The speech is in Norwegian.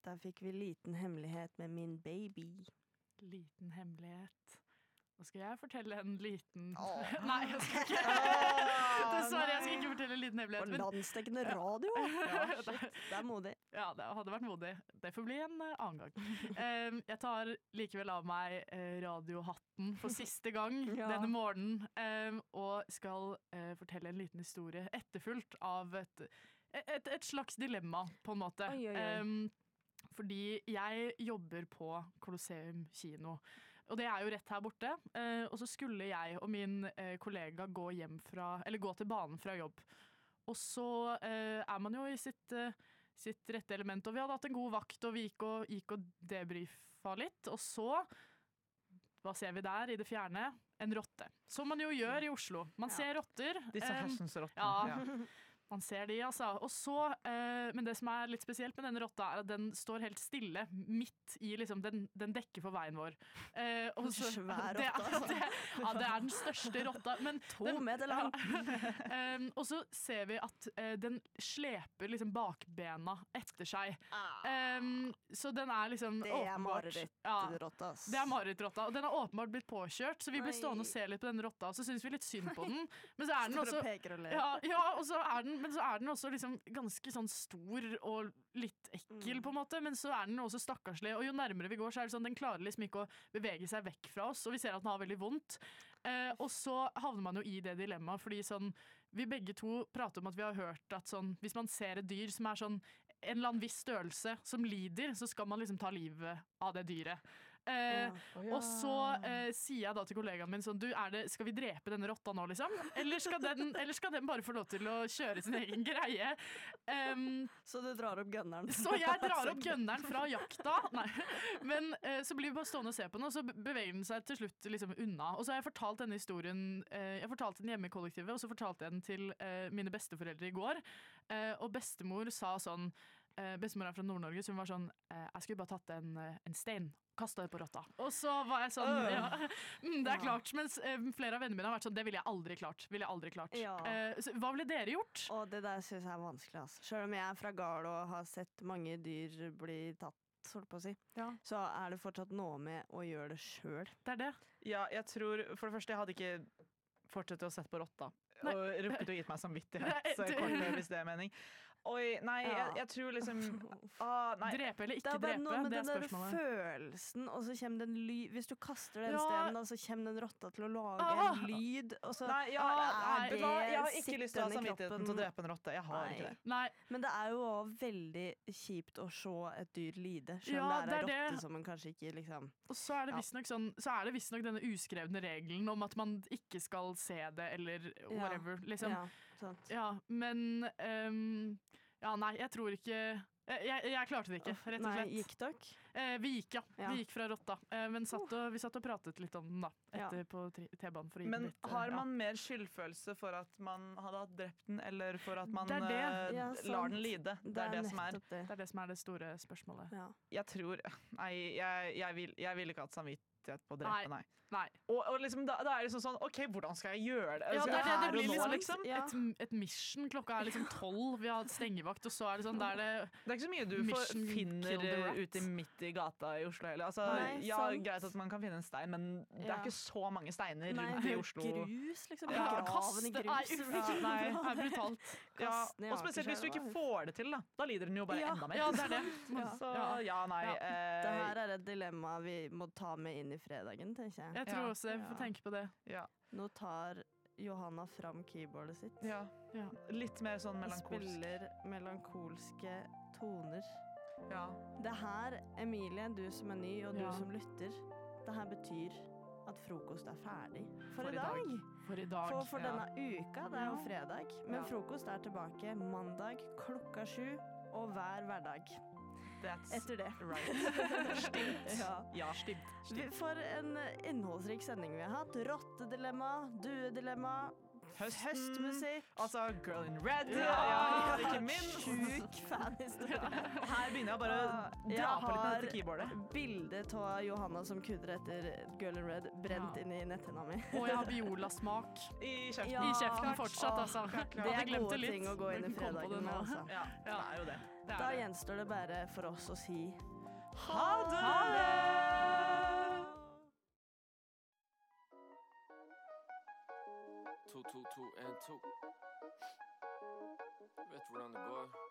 Der fikk vi liten hemmelighet med min baby. Liten hemmelighet. Nå skal jeg fortelle en liten Nei, jeg skal ikke. Dessverre, jeg skal ikke fortelle en liten hemmelighet. På landsdekkende radio. Ja, shit, det modig. Ja, det hadde vært modig. Det får bli en annen gang. Jeg tar likevel av meg radiohatten for siste gang denne morgenen, og skal fortelle en liten historie etterfulgt av et slags dilemma, på en måte. Fordi jeg jobber på Colosseum kino, og det jo rett her borte. Og så skulle jeg og min kollega gå til banen fra jobb. Og så man jo i sitt rette element, og vi hadde hatt en god vakt, og vi gikk og debrifa litt. Og så, hva ser vi der i det fjerne? En rotte. Som man jo gjør i Oslo. Man ser rotter. Disse hersens rottene. Ja. Man ser de, altså. Og så, men det som litt spesielt med denne rotta, at den står helt stille midt i, liksom, den dekker for veien vår. Og så, svær rotta, altså. Det den største rotta. Men 2 meter lang. Og så ser vi at den sleper liksom bakbena etter seg. Så den liksom det åpenbart... mareritt-rotta. Det mareritt-rotta. Og den har åpenbart blitt påkjørt, så vi ble stående og se litt på denne rotta, og så synes vi litt synd på den. Men så den også... og så men så den også liksom ganske sånn stor og litt ekkel på en måte, men så den også stakkarslig, og jo nærmere vi går så det sånn, den klarer liksom ikke å bevege seg vekk fra oss, og vi ser at den har veldig vondt. Og så havner man jo i det dilemmaet, fordi sånn, vi begge to prater om at vi har hørt at sånn, hvis man ser et dyr som sånn, en eller annen viss størrelse som lider, så skal man liksom ta livet av det dyret. Og så sier jeg da til kollegaen min sånn, skal vi drepe denne rotta nå liksom? Eller skal den bare få lov til å kjøre sin egen greie? Så du drar opp gunneren? Så jeg drar opp gunneren fra jakta. Nei. Men så blir vi bare stående og se på den, og så beveger den seg til slutt liksom unna. Og så har jeg fortalt denne historien, jeg fortalte den hjemme i kollektivet, og så fortalte jeg den til mine besteforeldre i går. Og bestemor sa sånn, bestemor fra Nord-Norge, som var sånn, jeg skulle bare tatt en stein, kastet det på rotta. Og så var jeg sånn, det klart, mens flere av vennene mine har vært sånn, det ville jeg aldri klart. Så, hva ville dere gjort? Det der synes jeg vanskelig, altså. Selv om jeg fra Gard og har sett mange dyr bli tatt, holdt på å si, så det fortsatt noe med å gjøre det selv. Det det. Ja, jeg tror, for det første, jeg hadde ikke fortsatt å sette på rotta. Nei. Og rukket å gitt meg samvittighet, hvis det mening. Oi, nei, jeg tror liksom nei. Drepe eller ikke drepe, det spørsmålet. Den følelsen, og så kommer den lyd. Hvis du kaster den stenen, og så kommer den rotta til å lage en lyd, og så jeg har ikke lyst til å ha samvittigheten til å drepe en rotte. Jeg har ikke det. Nei. Men det jo også veldig kjipt å se et dyr lide, selv om det en rotte som man kanskje ikke liksom... Og så det visstnok sånn, denne uskrevne regelen om at man ikke skal se det, eller whatever, liksom. Ja, sant. Ja, men nei, jeg tror ikke jeg klarte det ikke, rett og slett. Nei, gikk dere? Vi gikk, Vi gikk fra rotta. Men vi satt og pratet litt om den da, etter på T-banen. Men har man mer skyldfølelse for at man hadde hatt drept den, eller for at man lar den lide? Det det som det er det som det store spørsmålet. Ja. Jeg tror Nei, jeg vil ikke ha hatt samvittighet på å drepe, nei. Og liksom, da det liksom sånn, ok, hvordan skal jeg gjøre det? Det blir liksom et mission. Klokka liksom 12, vi har hatt stengevakt, og så det sånn, det ikke så mye du finner ute midt i gata i Oslo heller. Altså, greit at man kan finne en stein, men det ikke så mange steiner rundt i Oslo. Grus, liksom. Graven i grus. Nei, det brutalt. Og spesielt hvis du ikke får det til, da lider den jo bare enda mer. Ja, det det. Så nei. Det her et dilemma vi må ta med inn i fredagen, tenker jeg. Jeg tror også jeg får tenke på det. Ja. Nå tar Johanna fram keyboardet sitt. Ja. Litt mer sånn melankolsk. Spiller melankolske toner. Ja. Det her, Emilie, du som ny, og du som lytter, det her betyr at frokost ferdig for i dag. For i dag. For denne uka, det jo fredag, men frokost tilbake mandag klokka 7 og hver hverdag. Etter det. Right. Stimt. Stimt. For en innholdsrik sending vi har hatt. Rottedilemma, duedilemma, høstmusikk. Altså Girl in Red. Ikke minst. Sjuk fanhistorie. Her begynner jeg bare å dra på litt med dette keyboardet. Bilde av Johanna som kudder etter Girl in Red brent inn i netthinna mi. Og jeg har Biola-smak i kjeften. I kjeften fortsatt, altså. Det gode ting å gå inn i fredagen med, altså. Ja, det jo det. Da gjenstår det bare for oss å si ha det! 2, 2, 2, 1, 2. Vet hvordan det går.